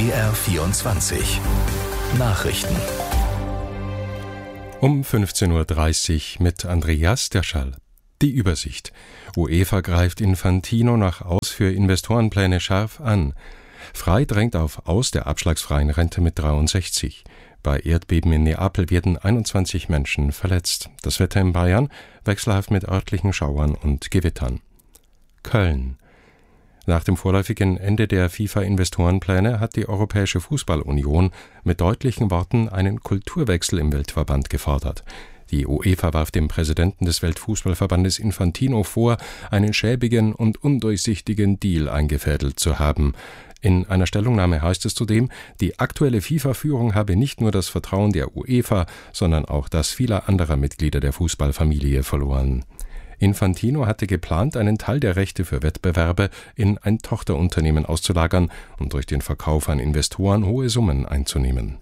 BR24 Nachrichten. Um 15.30 Uhr mit Andreas Derschall. Die Übersicht. UEFA greift Infantino nach Aus für Investorenpläne scharf an. Frei drängt auf Aus der abschlagsfreien Rente mit 63. Bei Erdbeben in Neapel werden 21 Menschen verletzt. Das Wetter in Bayern wechselhaft mit örtlichen Schauern und Gewittern. Köln. Nach dem vorläufigen Ende der FIFA-Investorenpläne hat die Europäische Fußball-Union mit deutlichen Worten einen Kulturwechsel im Weltverband gefordert. Die UEFA warf dem Präsidenten des Weltfußballverbandes Infantino vor, einen schäbigen und undurchsichtigen Deal eingefädelt zu haben. In einer Stellungnahme heißt es zudem, die aktuelle FIFA-Führung habe nicht nur das Vertrauen der UEFA, sondern auch das vieler anderer Mitglieder der Fußballfamilie verloren. Infantino hatte geplant, einen Teil der Rechte für Wettbewerbe in ein Tochterunternehmen auszulagern und durch den Verkauf an Investoren hohe Summen einzunehmen.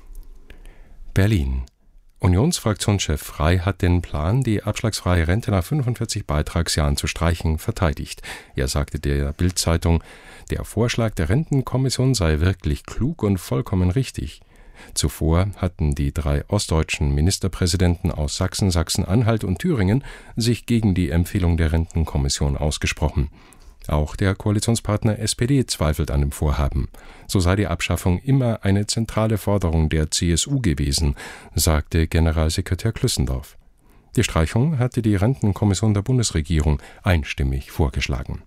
Berlin. Unionsfraktionschef Frey hat den Plan, die abschlagsfreie Rente nach 45 Beitragsjahren zu streichen, verteidigt. Er sagte der Bild-Zeitung, der Vorschlag der Rentenkommission sei wirklich klug und vollkommen richtig. Zuvor hatten die 3 ostdeutschen Ministerpräsidenten aus Sachsen, Sachsen-Anhalt und Thüringen sich gegen die Empfehlung der Rentenkommission ausgesprochen. Auch der Koalitionspartner SPD zweifelt an dem Vorhaben. So sei die Abschaffung immer eine zentrale Forderung der CSU gewesen, sagte Generalsekretär Klüssendorf. Die Streichung hatte die Rentenkommission der Bundesregierung einstimmig vorgeschlagen.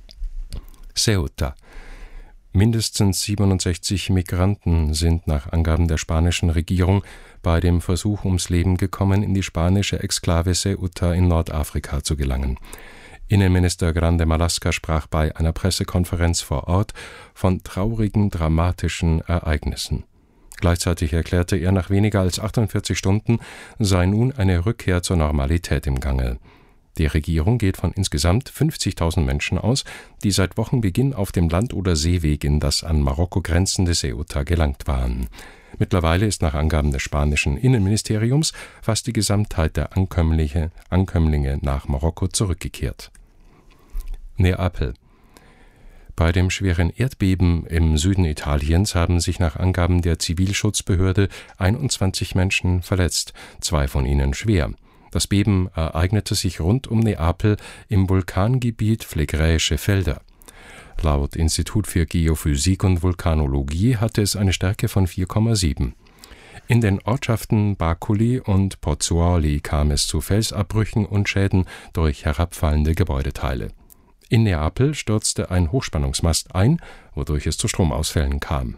Ceuta. Mindestens 67 Migranten sind nach Angaben der spanischen Regierung bei dem Versuch ums Leben gekommen, in die spanische Exklave Ceuta in Nordafrika zu gelangen. Innenminister Grande Marlaska sprach bei einer Pressekonferenz vor Ort von traurigen, dramatischen Ereignissen. Gleichzeitig erklärte er, nach weniger als 48 Stunden sei nun eine Rückkehr zur Normalität im Gange. Die Regierung geht von insgesamt 50.000 Menschen aus, die seit Wochenbeginn auf dem Land- oder Seeweg in das an Marokko grenzende Ceuta gelangt waren. Mittlerweile ist nach Angaben des spanischen Innenministeriums fast die Gesamtheit der Ankömmlinge nach Marokko zurückgekehrt. Neapel. Bei dem schweren Erdbeben im Süden Italiens haben sich nach Angaben der Zivilschutzbehörde 21 Menschen verletzt, 2 von ihnen schwer. Das Beben ereignete sich rund um Neapel im Vulkangebiet Phlegräische Felder. Laut Institut für Geophysik und Vulkanologie hatte es eine Stärke von 4,7. In den Ortschaften Bacoli und Pozzuoli kam es zu Felsabbrüchen und Schäden durch herabfallende Gebäudeteile. In Neapel stürzte ein Hochspannungsmast ein, wodurch es zu Stromausfällen kam.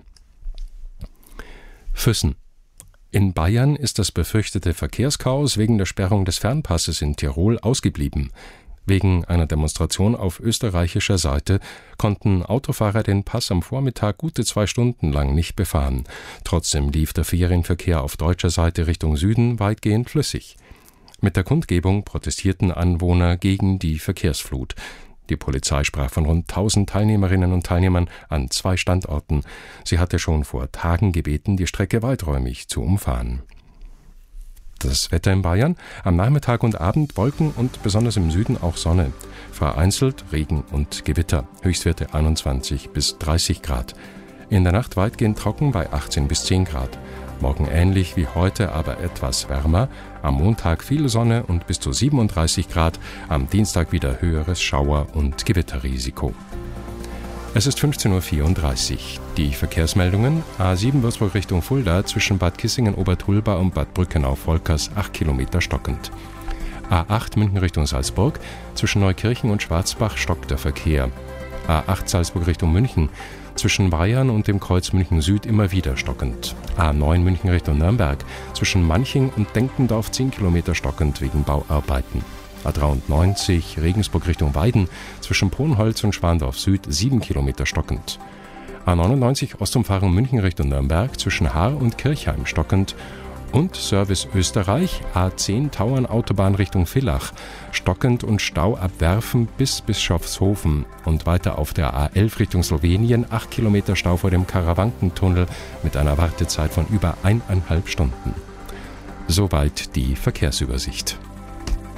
Füssen. In Bayern ist das befürchtete Verkehrschaos wegen der Sperrung des Fernpasses in Tirol ausgeblieben. Wegen einer Demonstration auf österreichischer Seite konnten Autofahrer den Pass am Vormittag gute 2 Stunden lang nicht befahren. Trotzdem lief der Ferienverkehr auf deutscher Seite Richtung Süden weitgehend flüssig. Mit der Kundgebung protestierten Anwohner gegen die Verkehrsflut. Die Polizei sprach von rund 1000 Teilnehmerinnen und Teilnehmern an 2 Standorten. Sie hatte schon vor Tagen gebeten, die Strecke weiträumig zu umfahren. Das Wetter in Bayern: am Nachmittag und Abend Wolken und besonders im Süden auch Sonne. Vereinzelt Regen und Gewitter. Höchstwerte 21 bis 30 Grad. In der Nacht weitgehend trocken bei 18 bis 10 Grad. Morgen ähnlich wie heute, aber etwas wärmer. Am Montag viel Sonne und bis zu 37 Grad. Am Dienstag wieder höheres Schauer- und Gewitterrisiko. Es ist 15.34 Uhr. Die Verkehrsmeldungen: A7 Würzburg Richtung Fulda zwischen Bad Kissingen-Obertulba und Bad Brückenau-Volkers 8 Kilometer stockend. A8 München Richtung Salzburg zwischen Neukirchen und Schwarzbach stockt der Verkehr. A8 Salzburg Richtung München zwischen Bayern und dem Kreuz München Süd immer wieder stockend. A9 München Richtung Nürnberg zwischen Manching und Denkendorf 10 Kilometer stockend wegen Bauarbeiten. A93 Regensburg Richtung Weiden zwischen Ponholz und Schwandorf Süd 7 Kilometer stockend. A99 Ostumfahrung München Richtung Nürnberg zwischen Haar und Kirchheim stockend. Und Service Österreich A10 Tauern Autobahn Richtung Villach stockend und Stau ab Werfen bis Bischofshofen und weiter auf der A11 Richtung Slowenien 8 Kilometer Stau vor dem Karawankentunnel mit einer Wartezeit von über 1,5 Stunden. Soweit die Verkehrsübersicht.